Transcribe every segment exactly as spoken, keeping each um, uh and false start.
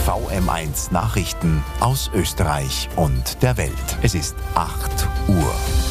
V M eins Nachrichten aus Österreich und der Welt. Es ist acht Uhr.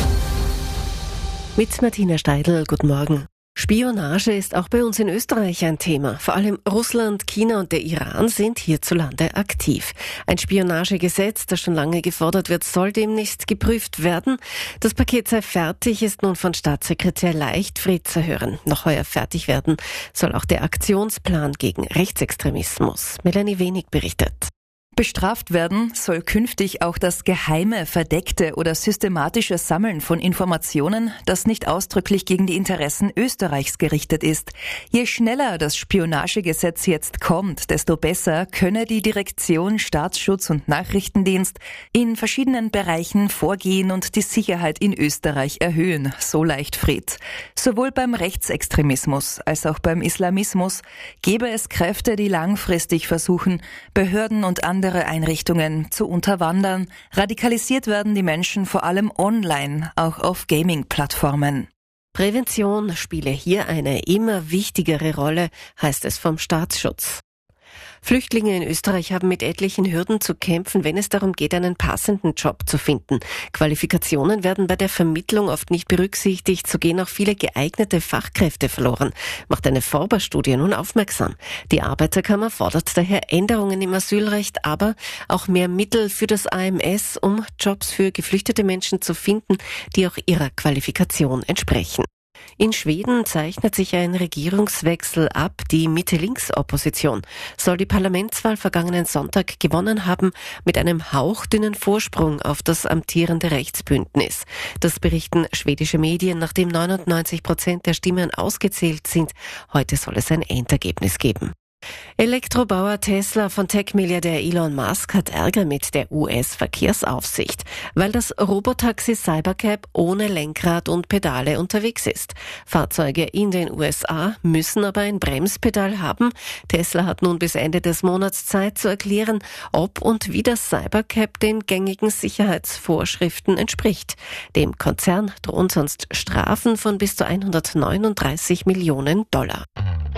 Mit Martina Steidl, guten Morgen. Spionage ist auch bei uns in Österreich ein Thema. Vor allem Russland, China und der Iran sind hierzulande aktiv. Ein Spionagegesetz, das schon lange gefordert wird, soll demnächst geprüft werden. Das Paket sei fertig, ist nun von Staatssekretär Leichtfried zu hören. Noch heuer fertig werden soll auch der Aktionsplan gegen Rechtsextremismus. Melanie Wenig berichtet. Bestraft werden soll künftig auch das geheime, verdeckte oder systematische Sammeln von Informationen, das nicht ausdrücklich gegen die Interessen Österreichs gerichtet ist. Je schneller das Spionagegesetz jetzt kommt, desto besser könne die Direktion Staatsschutz und Nachrichtendienst in verschiedenen Bereichen vorgehen und die Sicherheit in Österreich erhöhen, so Leichtfried. Sowohl beim Rechtsextremismus als auch beim Islamismus gäbe es Kräfte, die langfristig versuchen, Behörden und andere andere Einrichtungen zu unterwandern. Radikalisiert werden die Menschen vor allem online, auch auf Gaming-Plattformen. Prävention spiele hier eine immer wichtigere Rolle, heißt es vom Staatsschutz. Flüchtlinge in Österreich haben mit etlichen Hürden zu kämpfen, wenn es darum geht, einen passenden Job zu finden. Qualifikationen werden bei der Vermittlung oft nicht berücksichtigt, so gehen auch viele geeignete Fachkräfte verloren, macht eine Forber-Studie nun aufmerksam. Die Arbeiterkammer fordert daher Änderungen im Asylrecht, aber auch mehr Mittel für das A M S, um Jobs für geflüchtete Menschen zu finden, die auch ihrer Qualifikation entsprechen. In Schweden zeichnet sich ein Regierungswechsel ab. Die Mitte-Links-Opposition soll die Parlamentswahl vergangenen Sonntag gewonnen haben mit einem hauchdünnen Vorsprung auf das amtierende Rechtsbündnis. Das berichten schwedische Medien, nachdem neunundneunzig Prozent der Stimmen ausgezählt sind. Heute soll es ein Endergebnis geben. Elektrobauer Tesla von Tech-Milliardär Elon Musk hat Ärger mit der U S-Verkehrsaufsicht, weil das Robotaxi Cybercab ohne Lenkrad und Pedale unterwegs ist. Fahrzeuge in den U S A müssen aber ein Bremspedal haben. Tesla hat nun bis Ende des Monats Zeit zu erklären, ob und wie das Cybercab den gängigen Sicherheitsvorschriften entspricht. Dem Konzern drohen sonst Strafen von bis zu hundertneununddreißig Millionen Dollar.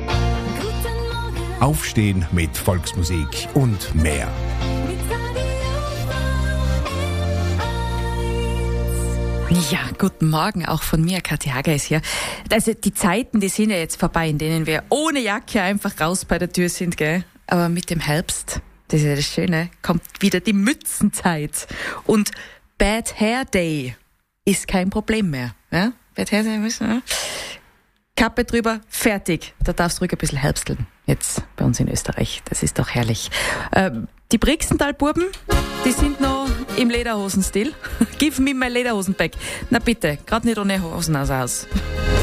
Aufstehen mit Volksmusik und mehr. Ja, guten Morgen, auch von mir, Kathi Hager ist hier. Also die Zeiten, die sind ja jetzt vorbei, in denen wir ohne Jacke einfach raus bei der Tür sind, gell? Aber mit dem Herbst, das ist ja das Schöne, kommt wieder die Mützenzeit. Und Bad Hair Day ist kein Problem mehr. Ja? Bad Hair Day müssen wir... Kappe drüber, fertig. Da darfst du ruhig ein bisschen herbsteln. Jetzt bei uns in Österreich. Das ist doch herrlich. Ähm, die Brixental-Buben, die sind noch im Lederhosenstil. Give me my Lederhosenback. Na bitte, gerade nicht ohne Hosen aus.